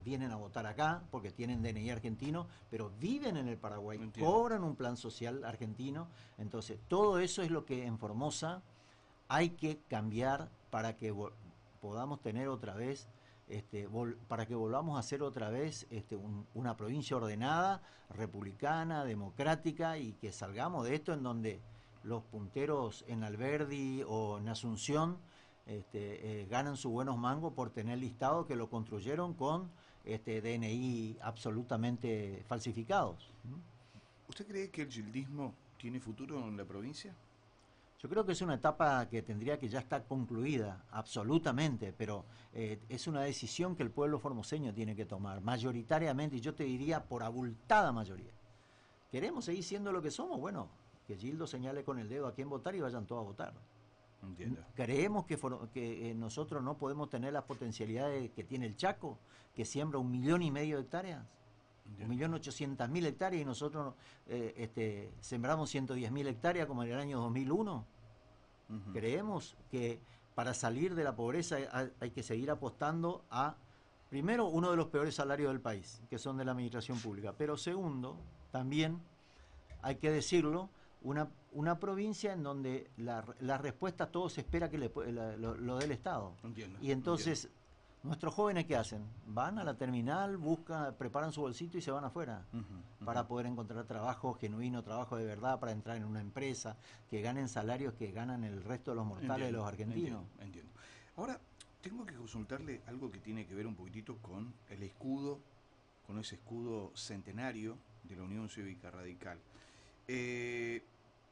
vienen a votar acá porque tienen DNI argentino, pero viven en el Paraguay, Entiendo. cobran un plan social argentino. Entonces, todo eso es lo que en Formosa hay que cambiar para que podamos tener otra vez, para que volvamos a ser otra vez una provincia ordenada, republicana, democrática, y que salgamos de esto en donde los punteros en Alberdi o en Asunción ganan sus buenos mangos por tener listado que lo construyeron con DNI absolutamente falsificados. ¿Usted cree que el gildismo tiene futuro en la provincia? Yo creo que es una etapa que tendría que ya estar concluida, absolutamente, pero es una decisión que el pueblo formoseño tiene que tomar, mayoritariamente, y yo te diría por abultada mayoría. ¿Queremos seguir siendo lo que somos? Bueno, que Gildo señale con el dedo a quién votar y vayan todos a votar. Entiendo. Creemos que nosotros no podemos tener las potencialidades que tiene el Chaco, que siembra 1,5 millones de hectáreas, Entiendo. 1.800.000 hectáreas, y nosotros sembramos 110.000 hectáreas como en el año 2001. Ujú. Creemos que para salir de la pobreza hay que seguir apostando a, primero, uno de los peores salarios del país, que son de la administración pública, pero segundo, también hay que decirlo, una provincia en donde la respuesta todo se espera que lo dé el Estado. Entiendo. Y Entiendo. entonces, nuestros jóvenes, ¿qué hacen? Van a la terminal, buscan, preparan su bolsito y se van afuera Ujú, ujú. para poder encontrar trabajo genuino, trabajo de verdad, para entrar en una empresa, que ganen salarios que ganan el resto de los mortales de Entiendo, los argentinos. entiendo, entiendo. Ahora, tengo que consultarle algo que tiene que ver un poquitito con el escudo, con ese escudo centenario de la Unión Cívica Radical. Eh,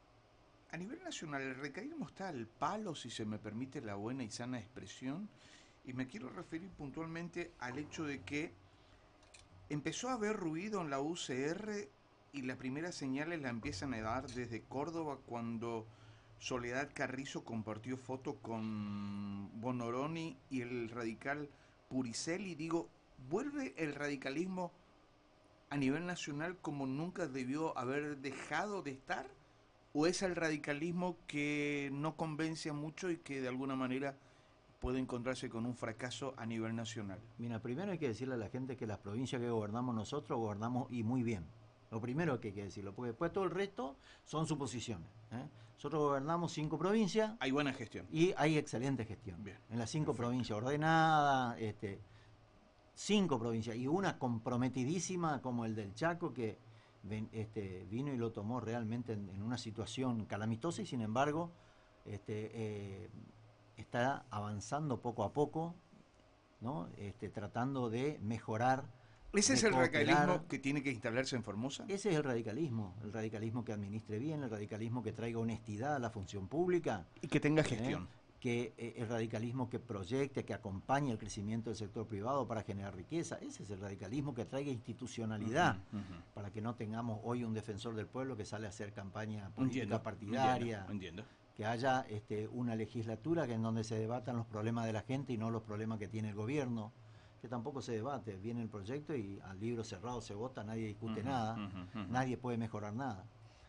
a nivel nacional, el radicalismo está al palo, si se me permite la buena y sana expresión, y me quiero referir puntualmente al hecho de que empezó a haber ruido en la UCR y las primeras señales la empiezan a dar desde Córdoba cuando Soledad Carrizo compartió foto con Bonoroni y el radical Puricelli. Digo, ¿vuelve el radicalismo a nivel nacional como nunca debió haber dejado de estar? ¿O es el radicalismo que no convence a mucho y que de alguna manera puede encontrarse con un fracaso a nivel nacional? Mira, primero hay que decirle a la gente que las provincias que gobernamos nosotros gobernamos y muy bien. Lo primero que hay que decirlo, porque después todo el resto son suposiciones. Nosotros gobernamos 5 provincias Hay buena gestión. y hay excelente gestión. Bien, En las cinco perfecto. provincias ordenadas, 5 provincias, y una comprometidísima como el del Chaco, que vino y lo tomó realmente en una situación calamitosa, y sin embargo este, eh, está avanzando poco a poco, ¿no? Tratando de mejorar, ¿Ese es de el cooperar. radicalismo que tiene que instalarse en Formosa? Ese es el radicalismo que administre bien, el radicalismo que traiga honestidad a la función pública, Y que tenga ¿eh? gestión. Que el radicalismo que proyecte, que acompañe el crecimiento del sector privado para generar riqueza. Ese es el radicalismo que traiga institucionalidad, Ujú, ujú. para que no tengamos hoy un defensor del pueblo que sale a hacer campaña política Entiendo, entiendo, partidaria, entiendo. que haya una legislatura que en donde se debatan los problemas de la gente y no los problemas que tiene el gobierno, que tampoco se debate. Viene el proyecto y al libro cerrado se vota, nadie discute Ujú, nada, ujú, ujú. nadie puede mejorar nada.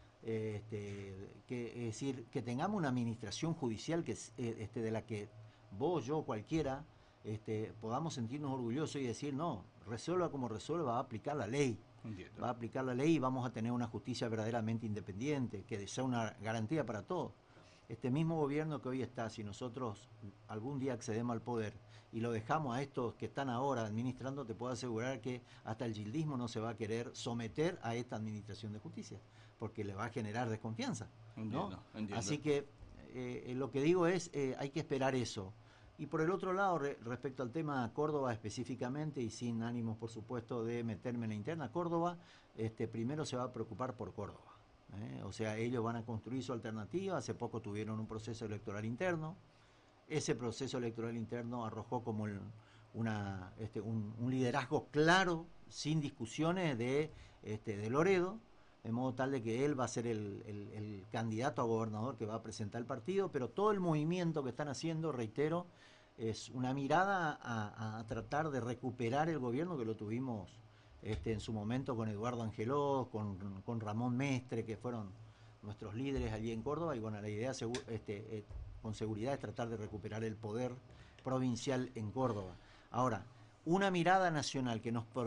Es decir, que tengamos una administración judicial de la que vos, yo, cualquiera, podamos sentirnos orgullosos y decir, no, resuelva como resuelva, va a aplicar la ley. Entiendo. Va a aplicar la ley y vamos a tener una justicia verdaderamente independiente, que sea una garantía para todos. Este mismo gobierno que hoy está, si nosotros algún día accedemos al poder y lo dejamos a estos que están ahora administrando, te puedo asegurar que hasta el gildismo no se va a querer someter a esta administración de justicia, porque le va a generar desconfianza, ¿no? Entiendo, entiendo. Así que lo que digo es, hay que esperar eso. Y por el otro lado, respecto al tema Córdoba específicamente, y sin ánimos, por supuesto, de meterme en la interna, Córdoba primero se va a preocupar por Córdoba. O sea, ellos van a construir su alternativa. Hace poco tuvieron un proceso electoral interno. Ese proceso electoral interno arrojó como un liderazgo claro, sin discusiones, de Loredo, de modo tal de que él va a ser el candidato a gobernador que va a presentar el partido, pero todo el movimiento que están haciendo, reitero, es una mirada a tratar de recuperar el gobierno que lo tuvimos en su momento con Eduardo Angeló, con Ramón Mestre, que fueron nuestros líderes allí en Córdoba. Y bueno, la idea con seguridad es tratar de recuperar el poder provincial en Córdoba. Ahora, una mirada nacional que nos